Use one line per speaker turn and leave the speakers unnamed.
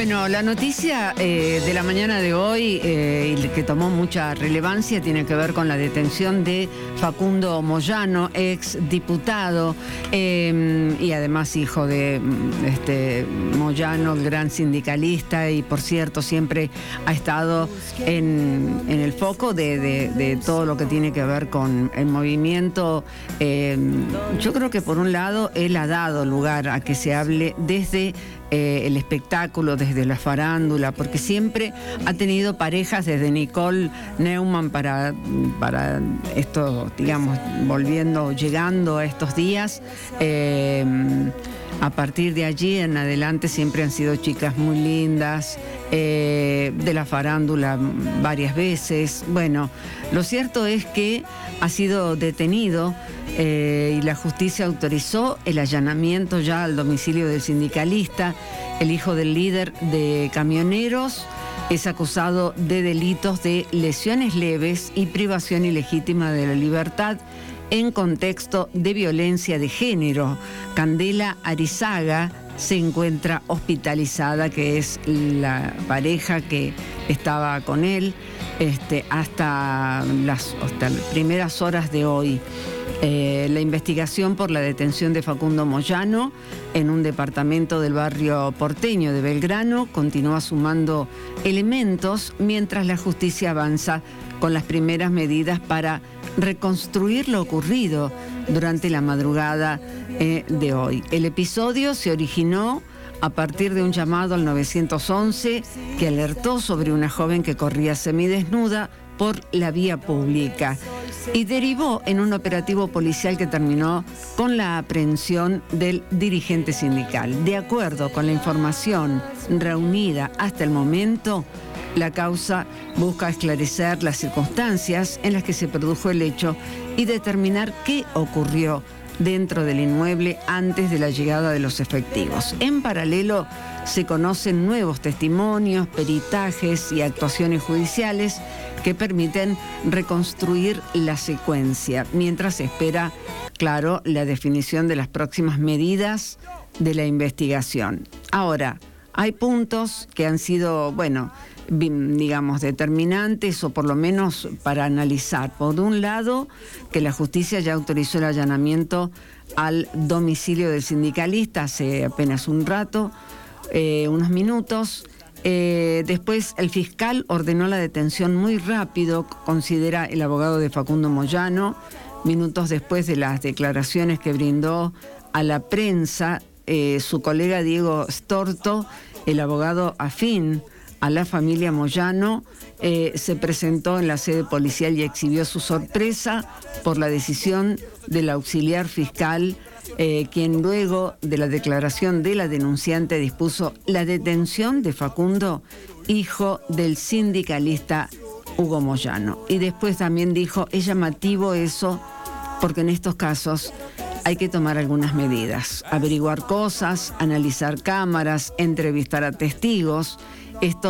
Bueno, la noticia de la mañana de hoy y que tomó mucha relevancia tiene que ver con la detención de Facundo Moyano, ex diputado y además hijo de Moyano, el gran sindicalista, y por cierto siempre ha estado en el foco de todo lo que tiene que ver con el movimiento. Yo creo que por un lado él ha dado lugar a que se hable desde el espectáculo, desde la farándula, porque siempre ha tenido parejas, desde Nicole Neumann para esto, digamos, llegando a estos días. A partir de allí en adelante siempre han sido chicas muy lindas, de la farándula varias veces. Bueno, lo cierto es que ha sido detenido y la justicia autorizó el allanamiento ya al domicilio del sindicalista. El hijo del líder de camioneros es acusado de delitos de lesiones leves y privación ilegítima de la libertad en contexto de violencia de género. Candela Arizaga se encuentra hospitalizada, que es la pareja que estaba con él hasta las primeras horas de hoy. La investigación por la detención de Facundo Moyano en un departamento del barrio porteño de Belgrano continúa sumando elementos mientras la justicia avanza con las primeras medidas para reconstruir lo ocurrido durante la madrugada de hoy. El episodio se originó a partir de un llamado al 911 que alertó sobre una joven que corría semidesnuda por la vía pública y derivó en un operativo policial que terminó con la aprehensión del dirigente sindical. De acuerdo con la información reunida hasta el momento, la causa busca esclarecer las circunstancias en las que se produjo el hecho y determinar qué ocurrió dentro del inmueble antes de la llegada de los efectivos. En paralelo, se conocen nuevos testimonios, peritajes y actuaciones judiciales que permiten reconstruir la secuencia, mientras se espera, claro, la definición de las próximas medidas de la investigación. Ahora, hay puntos que han sido, digamos, determinantes o por lo menos para analizar. Por un lado, que la justicia ya autorizó el allanamiento al domicilio del sindicalista hace apenas un rato, unos minutos. Después el fiscal ordenó la detención muy rápido, considera el abogado de Facundo Moyano, minutos después de las declaraciones que brindó a la prensa su colega Diego Storto, el abogado afín a la familia Moyano, se presentó en la sede policial y exhibió su sorpresa por la decisión del auxiliar fiscal, quien luego de la declaración de la denunciante dispuso la detención de Facundo, hijo del sindicalista Hugo Moyano. Y después también dijo, es llamativo eso, porque en estos casos hay que tomar algunas medidas, averiguar cosas, analizar cámaras, entrevistar a testigos. Esto